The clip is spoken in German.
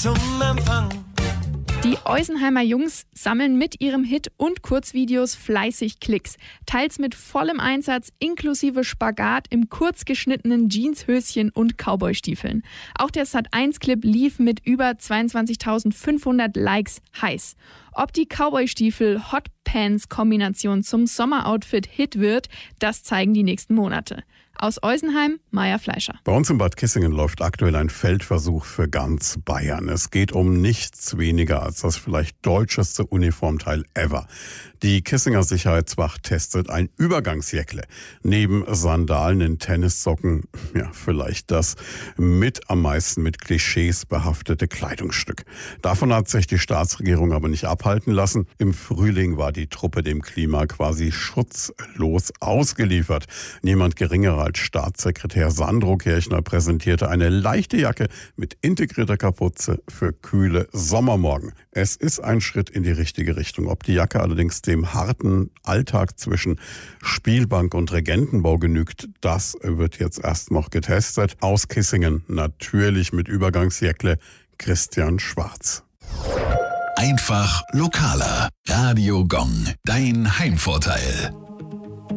zum Empfang. Die Eusenheimer Jungs sammeln mit ihrem Hit und Kurzvideos fleißig Klicks. Teils mit vollem Einsatz inklusive Spagat im kurz geschnittenen Jeanshöschen und Cowboystiefeln. Auch der Sat.1-Clip lief mit über 22.500 Likes heiß. Ob die Cowboystiefel-Hotpants-Kombination zum Sommeroutfit Hit wird, das zeigen die nächsten Monate. Aus Eusenheim, Maja Fleischer. Bei uns in Bad Kissingen läuft aktuell ein Feldversuch für ganz Bayern. Es geht um nichts weniger als das vielleicht deutscheste Uniformteil ever. Die Kissinger Sicherheitswacht testet ein Übergangsjäckle. Neben Sandalen in Tennissocken, ja, vielleicht das am meisten mit Klischees behaftete Kleidungsstück. Davon hat sich die Staatsregierung aber nicht abhalten lassen. Im Frühling war die Truppe dem Klima quasi schutzlos ausgeliefert. Niemand geringerer als Staatssekretär Sandro Kirchner präsentierte eine leichte Jacke mit integrierter Kapuze für kühle Sommermorgen. Es ist ein Schritt in die richtige Richtung. Ob die Jacke allerdings dem harten Alltag zwischen Spielbank und Regentenbau genügt, das wird jetzt erst noch getestet. Aus Kissingen natürlich mit Übergangsjäckle Christian Schwarz. Einfach lokaler. Radio Gong, dein Heimvorteil.